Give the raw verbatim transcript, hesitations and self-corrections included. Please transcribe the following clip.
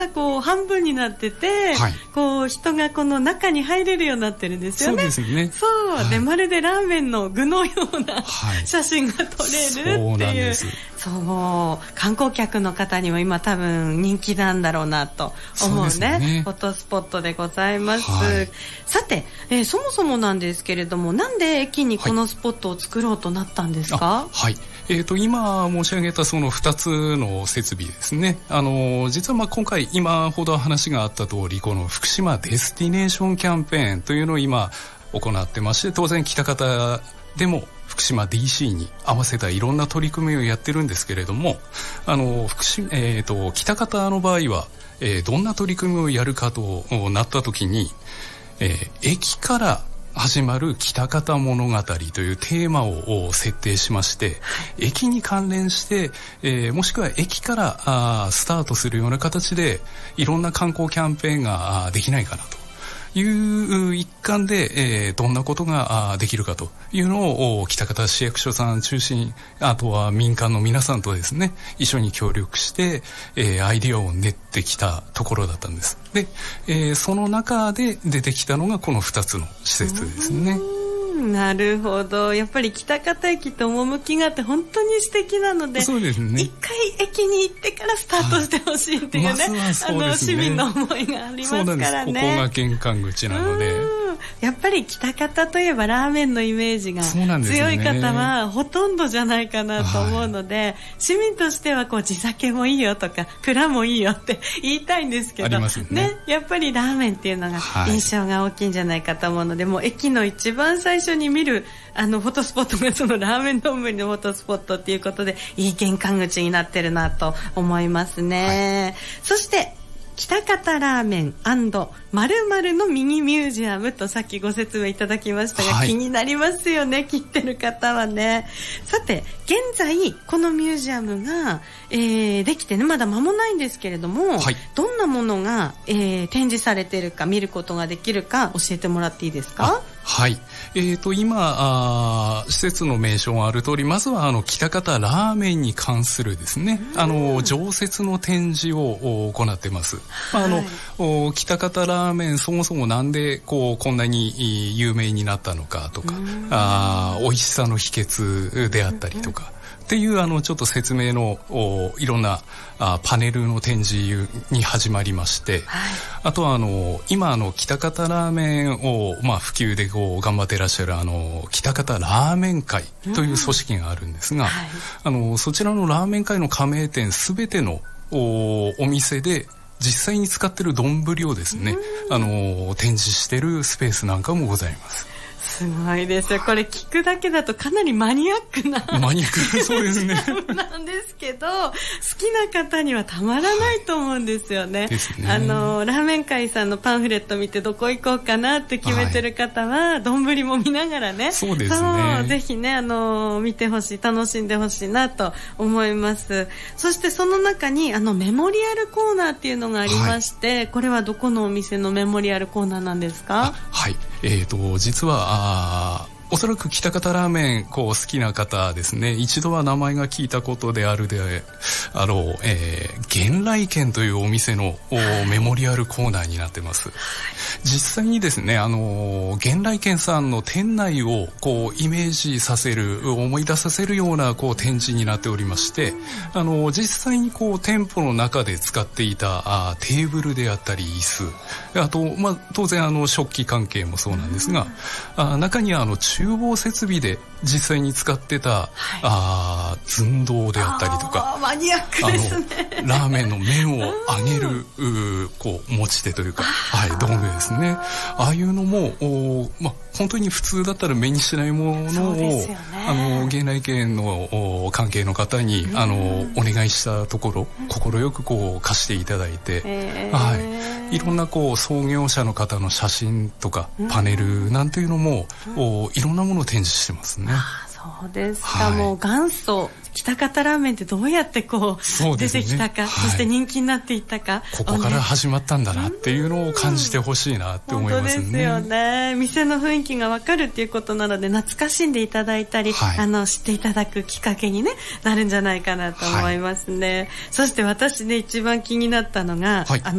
こう半分になってて、はい、こう人がこの中に入れるようになってるんですよね。 そうですね。 そう、はい、でまるでラーメンの具のような、はい、写真が撮れるっていう。そうなんです。そう観光客の方にも今多分人気なんだろうなと思う ね, うねフォトスポットでございます、はい、さて、えー、そもそもなんですけれども、なんで駅にこのスポットを作ろうとなったんですか？ はい、はい、えーと、今申し上げたそのふたつの設備ですね。あの実はまあ今回今ほど話があった通り、この福島デスティネーションキャンペーンというのを今行ってまして、当然喜多方でも福島 ディーシー に合わせたいろんな取り組みをやってるんですけれども、あの福島、えーと、喜多方の場合は、えー、どんな取り組みをやるかとなった時に、えー、駅から始まる喜多方物語というテーマを設定しまして、駅に関連して、えー、もしくは駅からあスタートするような形でいろんな観光キャンペーンができないかなという一環で、えー、どんなことができるかというのを喜多方市役所さん中心、あとは民間の皆さんとですね一緒に協力して、えー、アイディアを練ってきたところだったんです。で、えー、その中で出てきたのがこのふたつの施設ですね。 なるほど。やっぱり喜多方駅って趣があって本当に素敵なので、 そうですね、 一回駅に行ってからスタートしてほしいっていうね、はい、まずはそうですね、あの市民の思いがありますからね。そうなんです。ここが玄関口なので、 やっぱり喜多方といえばラーメンのイメージが強い方はほとんどじゃないかなと思うので、はい、市民としてはこう地酒もいいよとか蔵もいいよって言いたいんですけど、ねね、やっぱりラーメンっていうのが印象が大きいんじゃないかと思うので、はい、もう駅の一番最初に見るあのフォトスポットがそのラーメン丼のフォトスポットっていうことで、いい玄関口になってるなと思いますね、はい、そして喜多方ラーメン&〇〇のミニミュージアムとさっきご説明いただきましたが、はい、気になりますよね、聞いてる方はね。さて現在このミュージアムが、えー、できてねまだ間もないんですけれども、はい、どんなものが、えー、展示されているか見ることができるか教えてもらっていいですか？ はい、えーと今あ施設の名称がある通り、まずはあの喜多方ラーメンに関するですね、あの常設の展示を行っています。はい、あの喜多方ラーメンそもそもなんでこうこんなに有名になったのかとか、あ美味しさの秘訣であったりとかっていうあのちょっと説明のいろんなあパネルの展示に始まりまして、はい、あとはあの今あの喜多方ラーメンを、まあ、普及でこう頑張っていらっしゃるあの喜多方ラーメン会という組織があるんですが、うんはい、あのそちらのラーメン会の加盟店すべての お, お店で実際に使っている丼をですね、うん、あの展示しているスペースなんかもございます。 すごいですよ。これ聞くだけだとかなりマニアックなマニアックそうですねなんですけど、好きな方にはたまらないと思うんですよね。はい、ですね。あのラーメン会さんのパンフレット見てどこ行こうかなって決めてる方は丼、はい、も見ながらね、 そうですね、 そうぜひねあの見てほしい、楽しんでほしいなと思います。そしてその中にあのメモリアルコーナーっていうのがありまして、はい、これはどこのお店のメモリアルコーナーなんですか？ はい、えーと実はあおそらく喜多方ラーメンこう好きな方ですね、一度は名前が聞いたことであるであろう、えー、源来軒というお店のメモリアルコーナーになってます。実際にですね、あの源来軒さんの店内をこうイメージさせる、思い出させるようなこう展示になっておりまして、あの実際にこう店舗の中で使っていたあテーブルであったり椅子、あと、まあ、当然あの食器関係もそうなんですが、あ中にはあの厨房設備で実際に使ってた、はい、あ寸胴であったりとか、 マニアックですね。 あのラーメンの麺を揚げるこう持ち手というか、はい、道具ですね。ああいうのもまあ、本当に普通だったら目にしないものを、ね、あの源来軒の関係の方に、うん、あのお願いしたところ快くこう貸していただいて、えーはい、いろんなこう創業者の方の写真とかパネルなんていうのも、うん、いろんなものを展示してますね。 あ、そうですか、はい、もう元祖喜喜多方ラーメンってどうやってこう、う、ね、出てきたか、はい、そして人気になっていったか、 ここから始まったんだなっていうのを感じてほしいなって思いますね。 本当ですよね。店の雰囲気が分かるっていうことなので、懐かしんでいただいたり、はい、あの知っていただくきっかけに、ね、なるんじゃないかなと思いますね、はい、そして私ね一番気になったのが、はい、あの